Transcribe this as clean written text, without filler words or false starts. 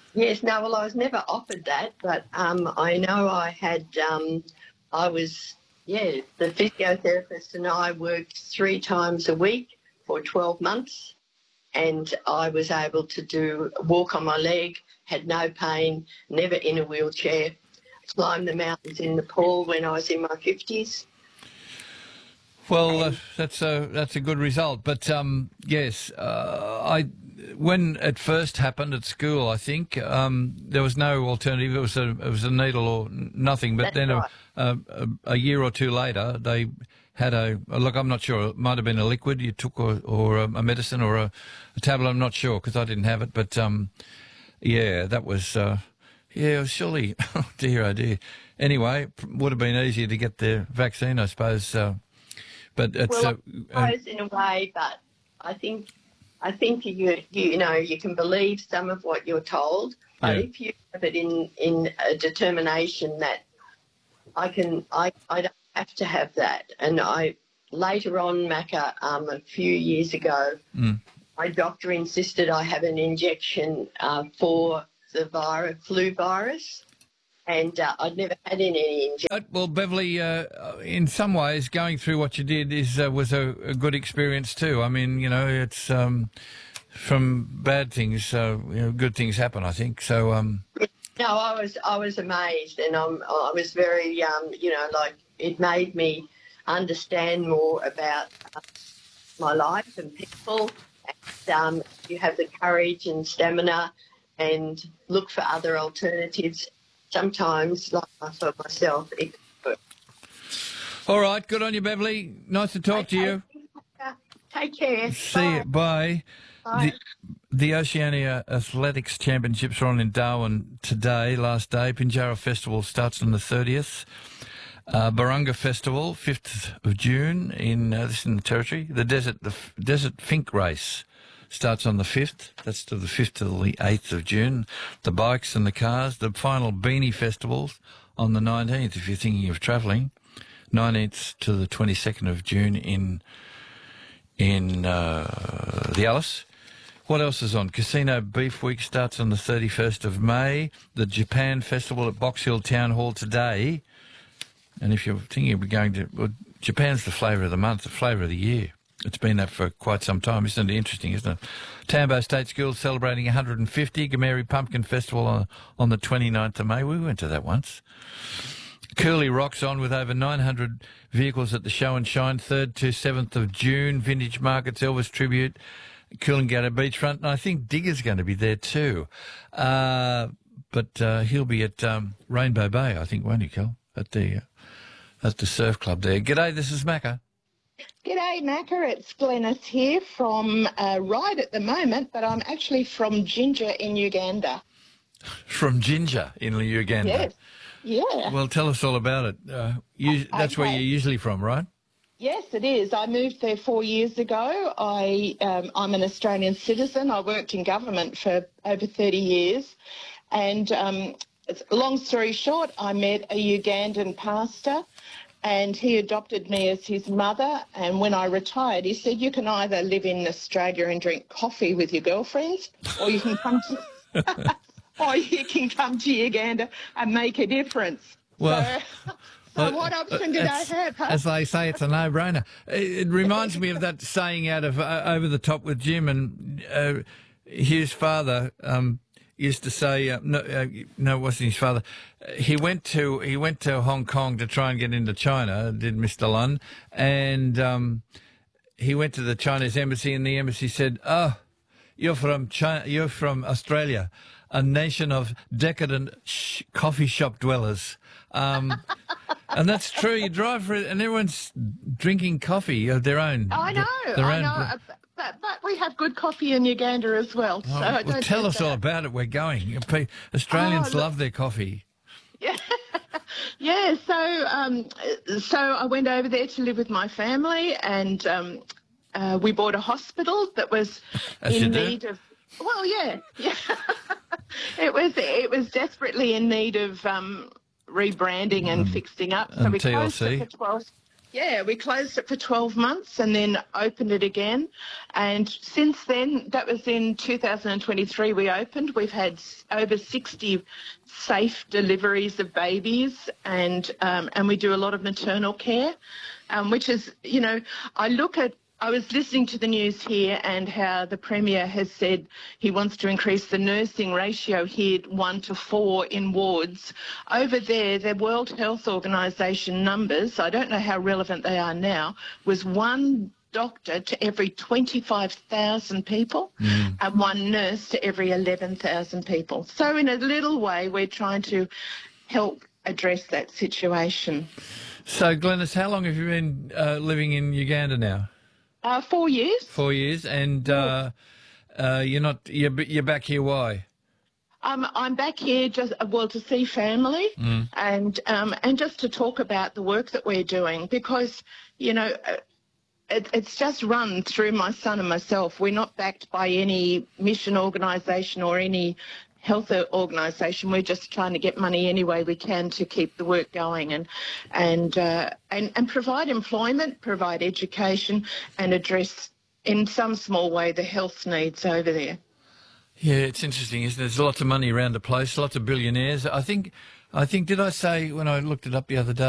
Yes, no, well, I was never offered that, but I know I was, yeah, the physiotherapist and I worked 3 times a week for 12 months, and I was able to walk on my leg, had no pain, never in a wheelchair, climbed the mountains in Nepal when I was in my 50s. Well, that's a good result. But yes, when it first happened at school, I think there was no alternative. It was a needle or nothing. But That's then right. a year or two later, they had a look. I'm not sure. It might have been a liquid you took, or a medicine, or a tablet. I'm not sure because I didn't have it. But yeah, that was yeah. Surely, oh dear. Anyway, would have been easier to get the vaccine, I suppose. But it's Well, I suppose in a way, but I think you can believe some of what you're told, but yeah. if you have it in a determination that I don't have to have that, and I later on, Macca, a few years ago, my doctor insisted I have an injection for the flu virus. And I'd never had any injection. Well, Beverly, in some ways, going through what you did was a good experience too. I mean, it's from bad things, good things happen. I think so. No, I was amazed, and I was very, like it made me understand more about my life and people. And you have the courage and stamina, and look for other alternatives. Sometimes, like I thought myself, it could work. All right, good on you, Beverly. Nice to talk to you. Take care. See you. Bye. Bye. The Oceania Athletics Championships are on in Darwin today, last day. Pinjarra Festival starts on the 30th. Barunga Festival, 5th of June in the Territory. The Desert Fink Race starts on the 5th. That's to the 5th to the 8th of June. The bikes and the cars. The final Beanie Festivals on the 19th, if you're thinking of travelling. 19th to the 22nd of June in the Alice. What else is on? Casino Beef Week starts on the 31st of May. The Japan Festival at Box Hill Town Hall today. And if you're thinking of going to... Well, Japan's the flavour of the month, the flavour of the year. It's been that for quite some time. Isn't it interesting, isn't it? Tambo State School celebrating 150. Gameri Pumpkin Festival on the 29th of May. We went to that once. Curly Rocks on with over 900 vehicles at the Show and Shine, 3rd to 7th of June. Vintage Markets, Elvis Tribute, Coolangatta Beachfront. And I think Digger's going to be there too. But he'll be at Rainbow Bay, I think, won't he, Kel? At the surf club there. G'day, this is Macca. G'day, Macca. It's Glenys here from Ryde at the moment, but I'm actually from Ginger in Uganda. From Ginger in Uganda? Yes. Yeah. Well, tell us all about it. That's where you're usually from, right? Yes, it is. I moved there 4 years ago. I'm an Australian citizen. I worked in government for over 30 years. And long story short, I met a Ugandan pastor, and he adopted me as his mother. And when I retired, he said, you can either live in Australia and drink coffee with your girlfriends, or you can come to... or you can come to Uganda and make a difference. Well, so what option did I have? Huh? As they say, it's a no-brainer. It reminds me of that saying out of Over the Top with Jim, and his father used to say, no, it wasn't his father. He went to Hong Kong to try and get into China, did Mr. Lun, and he went to the Chinese embassy, and the embassy said, "Oh, you're from China, you're from Australia, a nation of decadent coffee shop dwellers." And that's true. You drive for it, and everyone's drinking coffee of their own. I know. But we have good coffee in Uganda as well. Oh, so well, tell us all about it. We're going. Australians love their coffee. Yeah. Yeah. So I went over there to live with my family, and we bought a hospital that was in need of. Well, yeah. It was desperately in need of rebranding and fixing up. So we closed it for Yeah, we closed it for 12 months and then opened it again. And since then, that was in 2023 we opened. We've had over 60 safe deliveries of babies, and we do a lot of maternal care, which is, you know, I was listening to the news here and how the Premier has said he wants to increase the nursing ratio here 1 to 4 in wards. Over there, the World Health Organisation numbers, I don't know how relevant they are now, was 1 doctor to every 25,000 people and 1 nurse to every 11,000 people. So in a little way, we're trying to help address that situation. So, Glenys, how long have you been living in Uganda now? 4 years. 4 years, and you're back here. Why? I'm back here to see family and just to talk about the work that we're doing, because, you know, it's just run through my son and myself. We're not backed by any mission organisation or any health organisation. We're just trying to get money any way we can to keep the work going and provide employment, provide education, and address in some small way the health needs over there. Yeah, it's interesting, isn't it? There's lots of money around the place, lots of billionaires. I think, did I say when I looked it up the other day,